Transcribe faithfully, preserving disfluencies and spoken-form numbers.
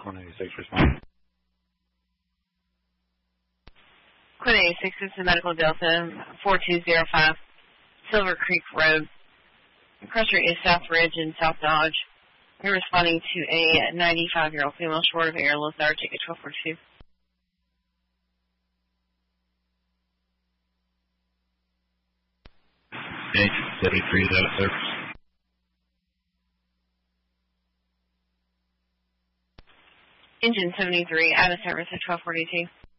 Quinn eighty-six, respond. Quinn eighty-six, this is Medical Delta, four two zero five, Silver Creek Road. Crusher is South Ridge in South Dodge. We're responding to a ninety-five-year-old female short of air, lethargic at twelve forty-two. H seventy-three, is out of service. Engine seventy-three, out of service at twelve forty-two.